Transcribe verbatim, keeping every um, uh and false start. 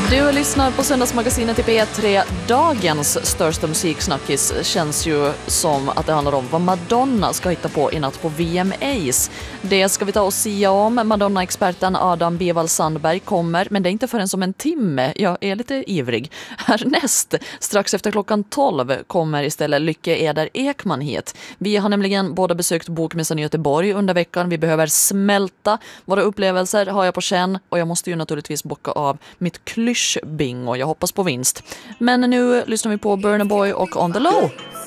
Du lyssnar på Söndagsmagasinet i P tre. Dagens största musiksnackis känns ju som att det handlar om vad Madonna ska hitta på i natt på V M As. Det ska vi ta och sia om. Madonna-experten Adam Bevall Sandberg kommer, men det är inte förrän som en timme. Jag är lite ivrig. Härnäst, strax efter klockan tolv, kommer istället Lykke Eder Ekman hit. Vi har nämligen båda besökt Bokmässan i Göteborg under veckan. Vi behöver smälta våra upplevelser, har jag på känn. Och jag måste ju naturligtvis bocka av mitt klysch bingo. Jag hoppas på vinst. Men nu lyssnar vi på Burna Boy och On the Low.